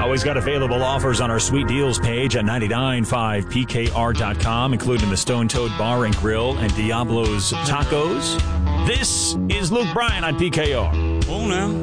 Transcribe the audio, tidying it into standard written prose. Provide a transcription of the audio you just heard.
Always got available offers on our sweet deals page at 995pkr.com, including the Stone Toad Bar and Grill and Diablo's Tacos. This is Luke Bryan on PKR. Oh, now.